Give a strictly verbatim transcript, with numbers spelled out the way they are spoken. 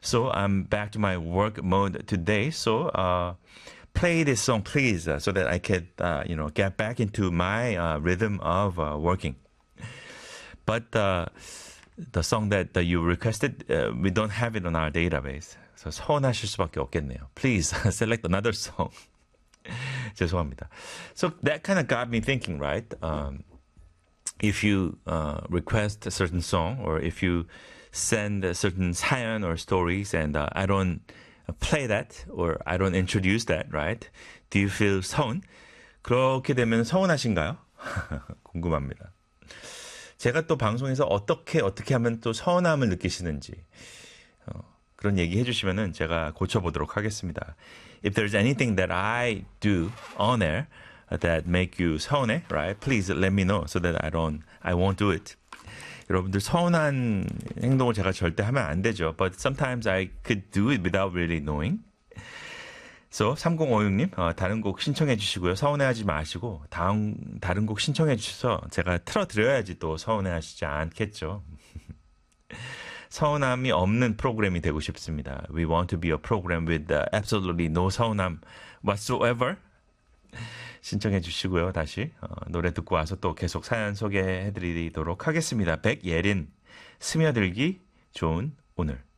So I'm back to my work mode today. So uh, play this song, please, uh, so that I can, uh, you know, get back into my uh, rhythm of uh, working. But uh, the song that, that you requested, uh, we don't have it on our database. So 서운하실 수밖에 없겠네요. Please select another song. 죄송합니다. So that kind of got me thinking, right? Um, if you uh, request a certain song or if you send a certain 사연 or stories and uh, I don't play that or I don't introduce that, right? Do you feel 서운? 그렇게 되면 서운하신가요? 궁금합니다. 제가 또 방송에서 어떻게 어떻게 하면 또 서운함을 느끼시는지 어, 그런 얘기 해주시면은 제가 고쳐보도록 하겠습니다. If there's anything that I do on air that make you 서운해, right? Please let me know so that I don't, I won't do it. 여러분들 서운한 행동을 제가 절대 하면 안 되죠. But sometimes I could do it without really knowing. So 삼공오육 님 어, 다른 곡 신청해 주시고요. 서운해하지 마시고 다음 다른 곡 신청해 주셔서 제가 틀어드려야지 또 서운해하시지 않겠죠. 서운함이 없는 프로그램이 되고 싶습니다. We want to be a program with absolutely no 서운함 whatsoever. 신청해 주시고요. 다시 어, 노래 듣고 와서 또 계속 사연 소개해 드리도록 하겠습니다. 백예린 스며들기 좋은 오늘.